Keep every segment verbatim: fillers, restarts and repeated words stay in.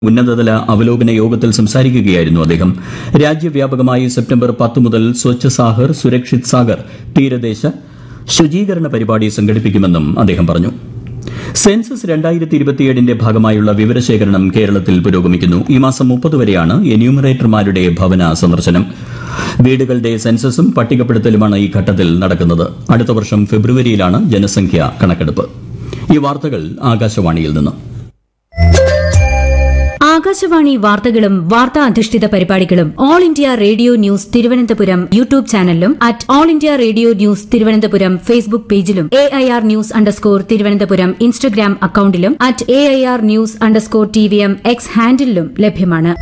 ഉന്നതതല അവലോകന യോഗത്തിൽ സംസാരിക്കുകയായിരുന്നു അദ്ദേഹം. രാജ്യവ്യാപകമായി സെപ്റ്റംബർ പത്ത് മുതൽ സ്വച്ഛ് സാഗർ സുരക്ഷിത് സാഗർ തീരദേശ ശുചീകരണ പരിപാടി സംഘടിപ്പിക്കുമെന്നും അദ്ദേഹം പറഞ്ഞു. സെൻസസ് രണ്ടായിരത്തി ഇരുപത്തിയേഴിന്റെ ഭാഗമായുള്ള വിവരശേഖരണം കേരളത്തിൽ പുരോഗമിക്കുന്നു. ഈ മാസം മുപ്പത് വരെയാണ് എന്യൂമറേറ്റർമാരുടെ ഭവന സന്ദർശനം. വീടുകളുടെ സെൻസസും പട്ടികപ്പെടുത്തലുമാണ് ഈ ഘട്ടത്തിൽ നടക്കുന്നത്. അടുത്ത വർഷം ഫെബ്രുവരിയിലാണ് ജനസംഖ്യാ കണക്കെടുപ്പ്. ഈ വാർത്തകൾ ആകാശവാണിയിൽ നിന്ന്. ആകാശവാണി വാർത്തകളും വാർത്താ അധിഷ്ഠിത പരിപാടികളും all India radio news Thiruvananthapuram YouTube ചാനലിലും at all India radio news Thiruvananthapuram Facebook പേജിലും A I R news underscore Thiruvananthapuram Instagram അക്കൌണ്ടിലും at A I R news underscore T V M X ഹാൻഡിലും ലഭ്യമാണ്.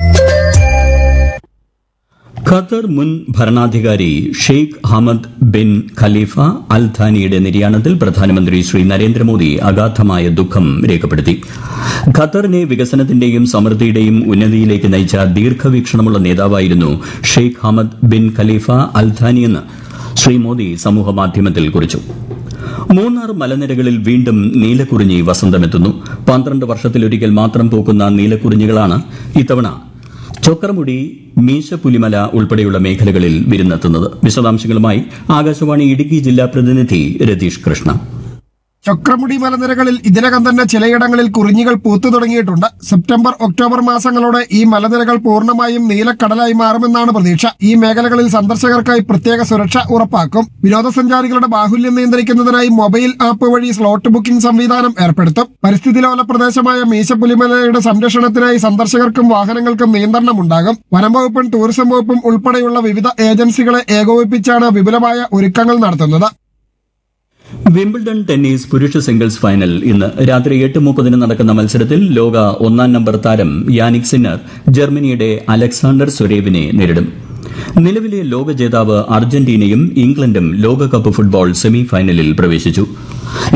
ഖത്തർ മുൻ ഭരണാധികാരി ഷെയ്ഖ് ഹമദ് ബിൻ ഖലീഫ അൽ ഥാനിയുടെ നിര്യാണത്തിൽ പ്രധാനമന്ത്രി ശ്രീ നരേന്ദ്രമോദി അഗാധമായ ദുഃഖം രേഖപ്പെടുത്തി. ഖത്തറിനെ വികസനത്തിന്റെയും സമൃദ്ധിയുടെയും ഉന്നതിയിലേക്ക് നയിച്ച ദീർഘവീക്ഷണമുള്ള നേതാവായിരുന്നു ഷെയ്ഖ് ഹമദ് ബിൻ ഖലീഫ അൽ ഥാനിയെന്ന് ശ്രീ മോദി സമൂഹമാധ്യമത്തിൽ കുറിച്ചു. മൂന്നാർ മലനിരകളിൽ വീണ്ടും നീലക്കുറിഞ്ഞി വസന്തമെത്തുന്നു. പന്ത്രണ്ട് വർഷത്തിലൊരിക്കൽ മാത്രം പൂക്കുന്ന നീലക്കുറിഞ്ഞികളാണ് ഇത്തവണ ചൊക്രമുടി, മീശപ്പുലിമല ഉൾപ്പെടെയുള്ള മേഖലകളിൽ വിരുന്നെത്തുന്നത്. വിശദാംശങ്ങളുമായി ആകാശവാണി ഇടുക്കി ജില്ലാ പ്രതിനിധി രതീഷ് കൃഷ്ണ. ചൊക്രമുടി മലനിരകളിൽ ഇതിനകം തന്നെ ചിലയിടങ്ങളിൽ കുറിഞ്ഞികൾ പൂത്തു തുടങ്ങിയിട്ടുണ്ട്. സെപ്റ്റംബർ ഒക്ടോബർ മാസങ്ങളോടെ ഈ മലനിരകൾ പൂർണ്ണമായും നീലക്കടലായി മാറുമെന്നാണ് പ്രതീക്ഷ. ഈ മേഖലകളിൽ സന്ദർശകർക്കായി പ്രത്യേക സുരക്ഷ ഉറപ്പാക്കും. വിനോദസഞ്ചാരികളുടെ ബാഹുല്യം നിയന്ത്രിക്കുന്നതിനായി മൊബൈൽ ആപ്പ് വഴി സ്ലോട്ട് ബുക്കിംഗ് സംവിധാനം ഏർപ്പെടുത്തും. പരിസ്ഥിതി ലോല പ്രദേശമായ മീശപ്പുലിമലയുടെ സംരക്ഷണത്തിനായി സന്ദർശകർക്കും വാഹനങ്ങൾക്കും നിയന്ത്രണമുണ്ടാകും. വനം വകുപ്പും ടൂറിസം വകുപ്പും ഉൾപ്പെടെയുള്ള വിവിധ ഏജൻസികളെ ഏകോപിപ്പിച്ചാണ് വിപുലമായ ഒരുക്കങ്ങൾ നടത്തുന്നത്. വിംബിൾഡൺ ടെന്നീസ് പുരുഷ സിംഗിൾസ് ഫൈനൽ ഇന്ന് രാത്രി എട്ട് മുപ്പതിന് നടക്കുന്ന മത്സരത്തിൽ ലോക ഒന്നാം നമ്പർ താരം യാനിക് സിന്നർ ജർമ്മനിയുടെ അലക്സാണ്ടർ സ്വരേവിനെ നേരിടും. നിലവിലെ ലോക ജേതാവ് അർജന്റീനയും ഇംഗ്ലണ്ടും ലോകകപ്പ് ഫുട്ബോൾ സെമി ഫൈനലിൽ പ്രവേശിച്ചു.